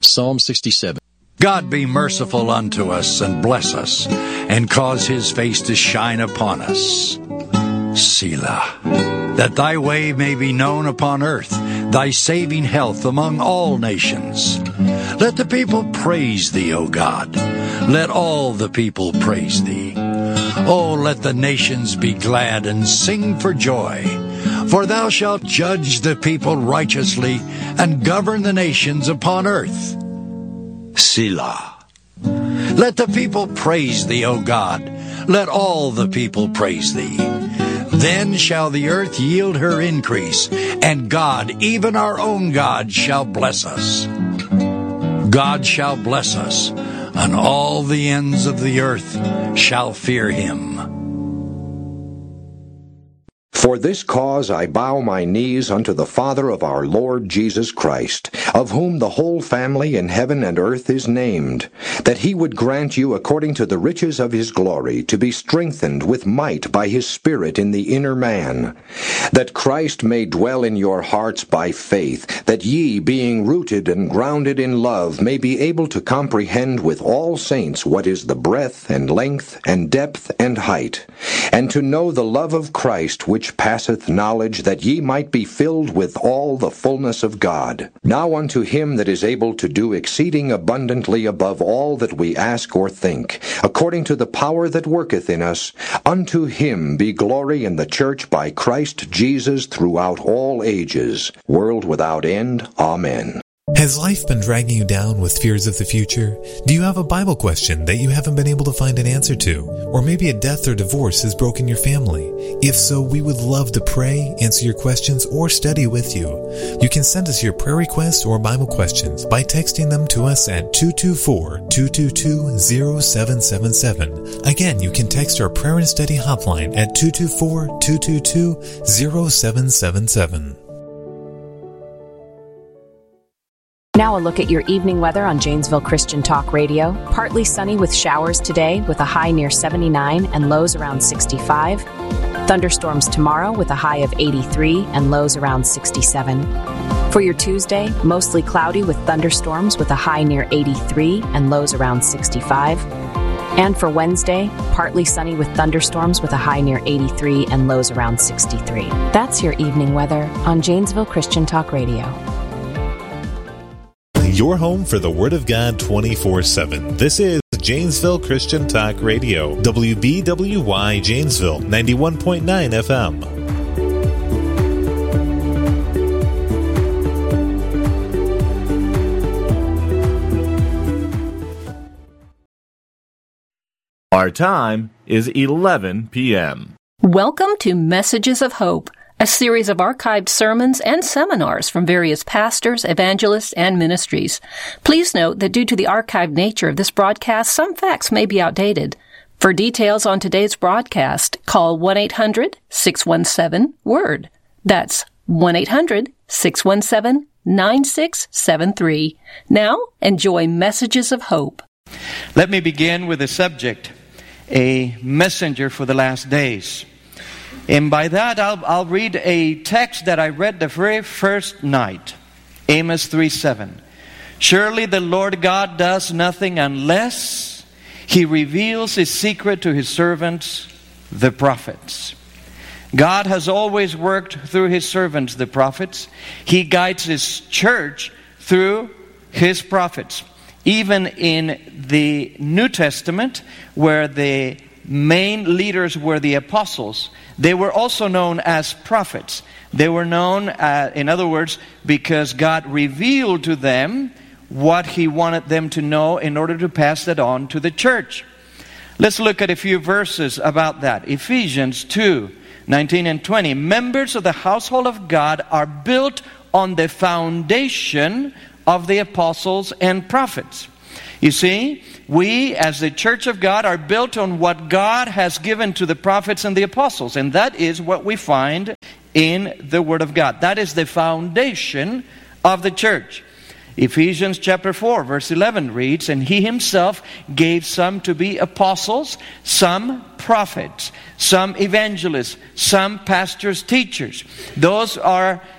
Psalm 67. God be merciful unto us and bless us, and cause his face to shine upon us. Selah. That thy way may be known upon earth, thy saving health among all nations. Let the people praise thee, O God. Let all the people praise thee. O let the nations be glad and sing for joy. For thou shalt judge the people righteously and govern the nations upon earth. Selah. Let the people praise thee, O God. Let all the people praise thee. Then shall the earth yield her increase, and God, even our own God, shall bless us. God shall bless us, and all the ends of the earth shall fear him. For this cause I bow my knees unto the Father of our Lord Jesus Christ, of whom the whole family in heaven and earth is named, that he would grant you according to the riches of his glory to be strengthened with might by his Spirit in the inner man, that Christ may dwell in your hearts by faith, that ye, being rooted and grounded in love, may be able to comprehend with all saints what is the breadth and length and depth and height, and to know the love of Christ which passeth knowledge, that ye might be filled with all the fullness of God. Now unto him that is able to do exceeding abundantly above all that we ask or think, according to the power that worketh in us, unto him be glory in the church by Christ Jesus throughout all ages, world without end. Amen. Has life been dragging you down with fears of the future? Do you have a Bible question that you haven't been able to find an answer to? Or maybe a death or divorce has broken your family? If so, we would love to pray, answer your questions, or study with you. You can send us your prayer requests or Bible questions by texting them to us at 224-222-0777. Again, you can text our prayer and study hotline at 224-222-0777. Now a look at your evening weather on Janesville Christian Talk Radio. Partly sunny with showers today with a high near 79 and lows around 65. Thunderstorms tomorrow with a high of 83 and lows around 67. For your Tuesday, mostly cloudy with thunderstorms with a high near 83 and lows around 65. And for Wednesday, partly sunny with thunderstorms with a high near 83 and lows around 63. That's your evening weather on Janesville Christian Talk Radio. Your home for the Word of God 24/7. This is Janesville Christian Talk Radio, WBWY Janesville, 91.9 FM. Our time is 11 p.m. Welcome to Messages of Hope, a series of archived sermons and seminars from various pastors, evangelists, and ministries. Please note that due to the archived nature of this broadcast, some facts may be outdated. For details on today's broadcast, call 1-800-617-WORD. That's 1-800-617-9673. Now, enjoy Messages of Hope. Let me begin with the subject, a messenger for the last days. And by that, I'll read a text that I read the very first night. Amos 3:7. Surely the Lord God does nothing unless He reveals His secret to His servants, the prophets. God has always worked through His servants, the prophets. He guides His church through His prophets. Even in the New Testament, where the main leaders were the apostles, they were also known as prophets. They were known, in other words, because God revealed to them what He wanted them to know in order to pass that on to the church. Let's look at a few verses about that. Ephesians 2:19 and 20. Members of the household of God are built on the foundation of the apostles and prophets. You see, we as the church of God are built on what God has given to the prophets and the apostles. And that is what we find in the Word of God. That is the foundation of the church. Ephesians chapter 4 verse 11 reads, and He Himself gave some to be apostles, some prophets, some evangelists, some pastors, teachers. Those are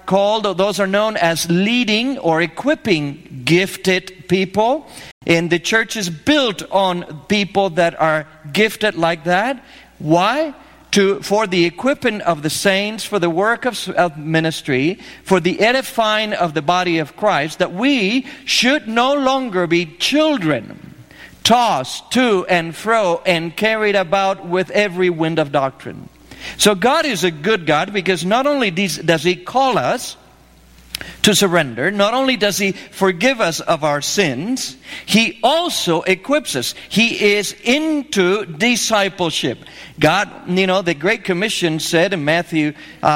those are known as leading or equipping gifted people. And the church is built on people that are gifted like that. Why? For the equipping of the saints, for the work of ministry, for the edifying of the body of Christ, that we should no longer be children, tossed to and fro and carried about with every wind of doctrine. So God is a good God, because not only does He call us to surrender, not only does He forgive us of our sins, He also equips us. He is into discipleship. God, the Great Commission said in Matthew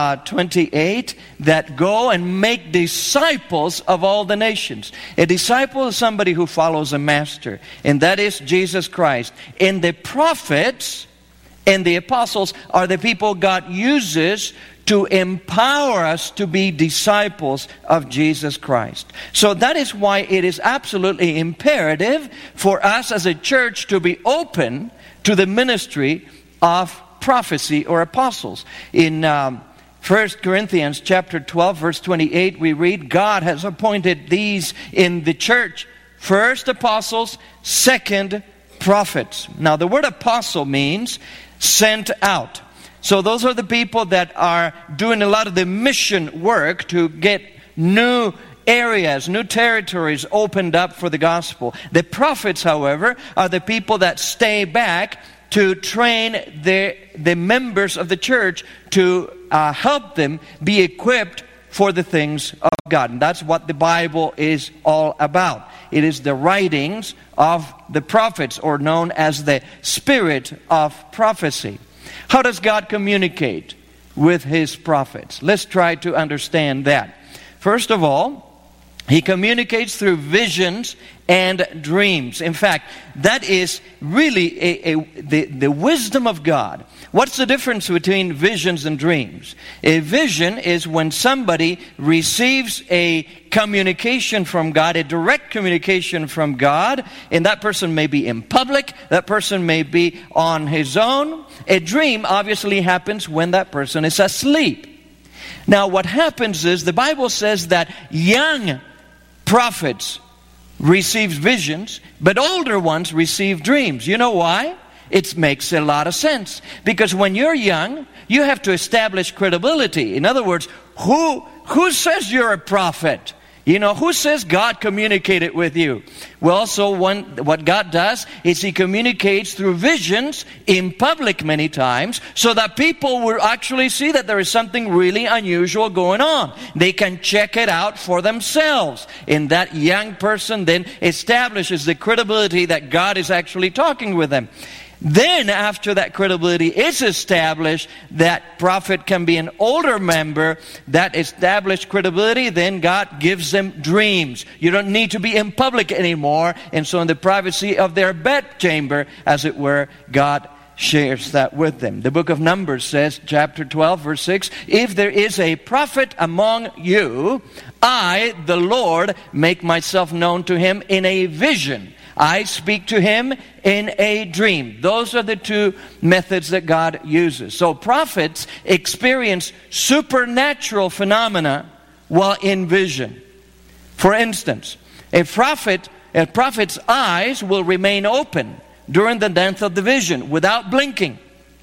28 that go and make disciples of all the nations. A disciple is somebody who follows a master, and that is Jesus Christ. And the prophets and the apostles are the people God uses to empower us to be disciples of Jesus Christ. So that is why it is absolutely imperative for us as a church to be open to the ministry of prophecy or apostles. In 1 Corinthians chapter 12, verse 28, we read, God has appointed these in the church: first apostles, second prophets. Now the word apostle means sent out. So those are the people that are doing a lot of the mission work to get new areas, new territories opened up for the gospel. The prophets, however, are the people that stay back to train the members of the church to help them be equipped for the things of God. And that's what the Bible is all about. It is the writings of the prophets, or known as the spirit of prophecy. How does God communicate with His prophets? Let's try to understand that. First of all, He communicates through visions and dreams. In fact, that is really the wisdom of God. What's the difference between visions and dreams? A vision is when somebody receives a communication from God, a direct communication from God, and that person may be in public, that person may be on his own. A dream obviously happens when that person is asleep. Now what happens is, the Bible says that young prophets receive visions, but older ones receive dreams. You know why? It makes a lot of sense. Because when you're young, you have to establish credibility. In other words, who says you're a prophet? Who says God communicated with you? Well, so what God does is He communicates through visions in public many times, so that people will actually see that there is something really unusual going on. They can check it out for themselves. And that young person then establishes the credibility that God is actually talking with them. Then, after that credibility is established, that prophet can be an older member. That established credibility, then God gives them dreams. You don't need to be in public anymore. And so in the privacy of their bedchamber, as it were, God shares that with them. The book of Numbers says, chapter 12, verse 6, if there is a prophet among you, I, the Lord, make myself known to him in a vision. I speak to him in a dream. Those are the two methods that God uses. So prophets experience supernatural phenomena while in vision. For instance, a prophet's eyes will remain open during the length of the vision without blinking.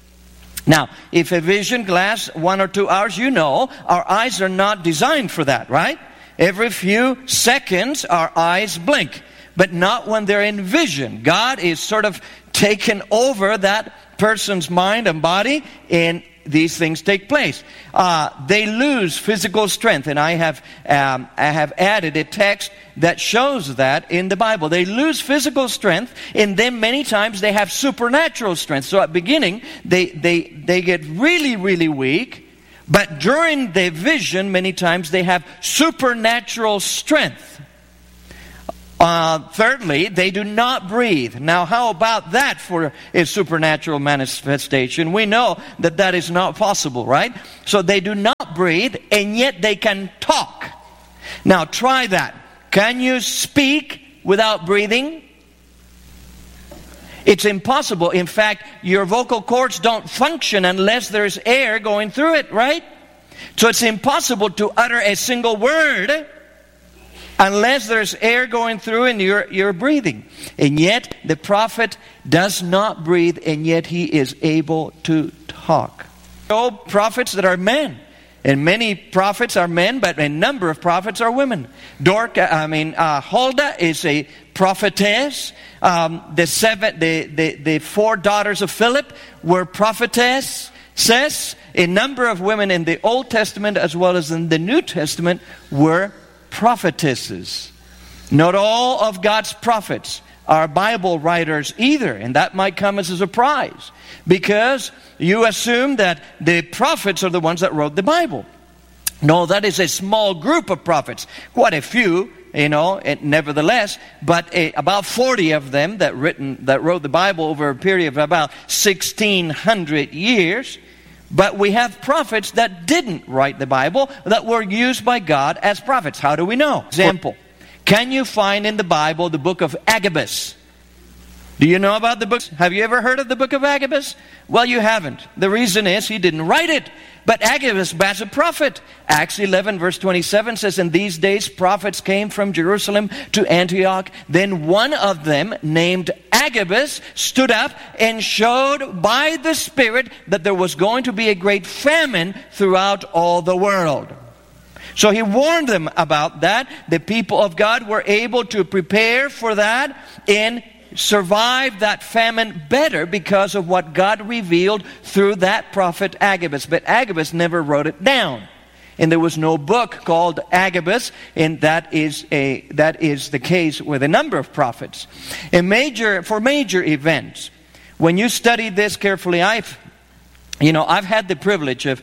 Now, if a vision lasts 1 or 2 hours, our eyes are not designed for that, right? Every few seconds, our eyes blink. But not when they're in vision. God is sort of taken over that person's mind and body, and these things take place. They lose physical strength, and I have added a text that shows that in the Bible. They lose physical strength, and then many times they have supernatural strength. So at the beginning, they get really, really weak, but during the vision, many times they have supernatural strength. Thirdly, they do not breathe. Now, how about that for a supernatural manifestation? We know that is not possible, right? So they do not breathe, and yet they can talk. Now, try that. Can you speak without breathing? It's impossible. In fact, your vocal cords don't function unless there's air going through it, right? So it's impossible to utter a single word unless there's air going through and you're breathing. And yet the prophet does not breathe, and yet he is able to talk. All prophets that are men. And many prophets are men, but a number of prophets are women. Huldah is a prophetess. The 4 daughters of Philip were prophetesses. A number of women in the Old Testament as well as in the New Testament were prophetesses. Not all of God's prophets are Bible writers either, and that might come as a surprise, because you assume that the prophets are the ones that wrote the Bible. No, that is a small group of prophets. Quite a few, nevertheless, but about 40 of them that wrote the Bible over a period of about 1,600 years. But we have prophets that didn't write the Bible that were used by God as prophets. How do we know? Example. Can you find in the Bible the book of Agabus? Do you know about the book? Have you ever heard of the book of Agabus? Well, you haven't. The reason is he didn't write it. But Agabus was a prophet. Acts 11 verse 27 says, "In these days prophets came from Jerusalem to Antioch. Then one of them, named Agabus, stood up and showed by the Spirit that there was going to be a great famine throughout all the world." So he warned them about that. The people of God were able to prepare for that and survive that famine better because of what God revealed through that prophet Agabus. But Agabus never wrote it down. And there was no book called Agabus, and that is the case with a number of prophets. For major events, when you study this carefully, I've had the privilege of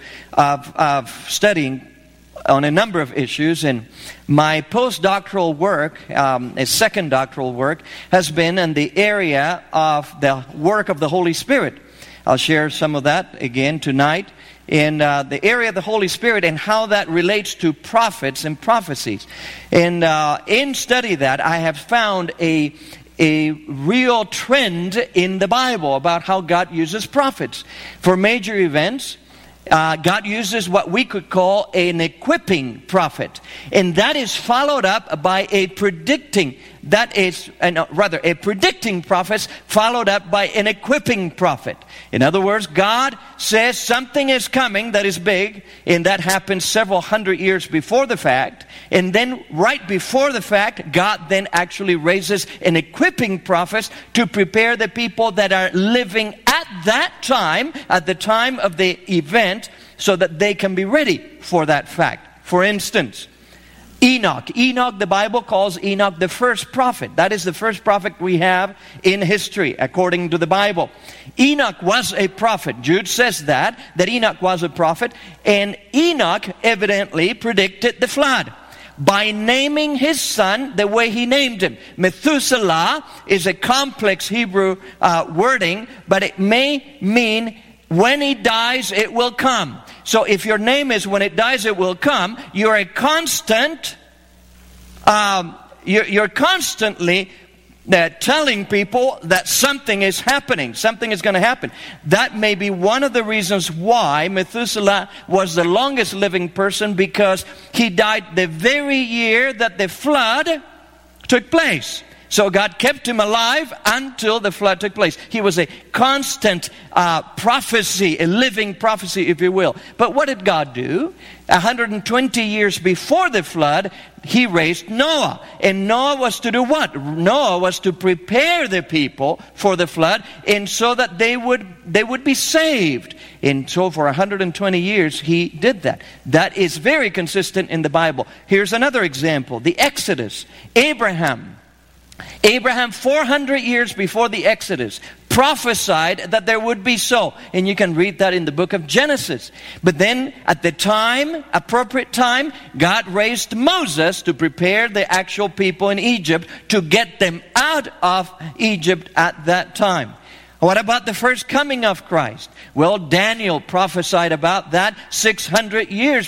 studying on a number of issues, and my postdoctoral work, a second doctoral work, has been in the area of the work of the Holy Spirit. I'll share some of that again tonight in the area of the Holy Spirit and how that relates to prophets and prophecies. And in study that, I have found a real trend in the Bible about how God uses prophets. For major events, God uses what we could call an equipping prophet. And that is followed up by a predicting prophet followed up by an equipping prophet. In other words, God says something is coming that is big, and that happens several hundred years before the fact. And then right before the fact, God then actually raises an equipping prophet to prepare the people that are living at that time, at the time of the event, so that they can be ready for that fact. For instance, Enoch, the Bible calls Enoch the first prophet. That is the first prophet we have in history, according to the Bible. Enoch was a prophet. Jude says that Enoch was a prophet. And Enoch evidently predicted the flood by naming his son the way he named him. Methuselah is a complex Hebrew wording, but it may mean when he dies, it will come. So if your name is when it dies, it will come, you're a constant, you're constantly telling people that something is happening, something is going to happen. That may be one of the reasons why Methuselah was the longest living person, because he died the very year that the flood took place. So God kept him alive until the flood took place. He was a constant prophecy, a living prophecy, if you will. But what did God do? 120 years before the flood, He raised Noah. And Noah was to do what? Noah was to prepare the people for the flood, and so that they would be saved. And so for 120 years, he did that. That is very consistent in the Bible. Here's another example. The Exodus. Abraham, 400 years before the Exodus, prophesied that there would be so. And you can read that in the book of Genesis. But then at the time, appropriate time, God raised Moses to prepare the actual people in Egypt to get them out of Egypt at that time. What about the first coming of Christ? Well, Daniel prophesied about that 600 years